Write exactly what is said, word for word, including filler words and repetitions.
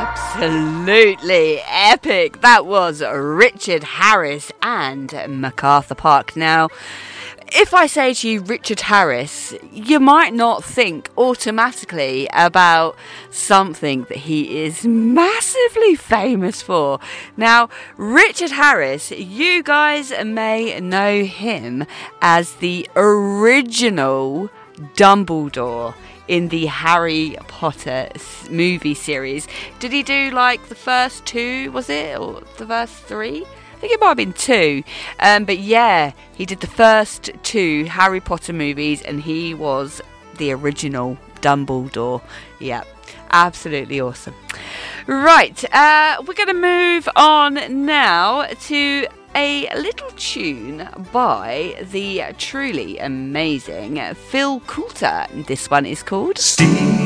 Absolutely epic. That was Richard Harris and MacArthur Park. Now, if I say to you Richard Harris, you might not think automatically about something that he is massively famous for. Now, Richard Harris, you guys may know him as the original Dumbledore in the Harry Potter movie series. Did he do like the first two, was it? Or the first three? I think it might have been two. Um, but yeah, he did the first two Harry Potter movies and he was the original Dumbledore. Yeah, absolutely awesome. Right, uh, we're going to move on now to a little tune by the truly amazing Phil Coulter. This one is called Steve.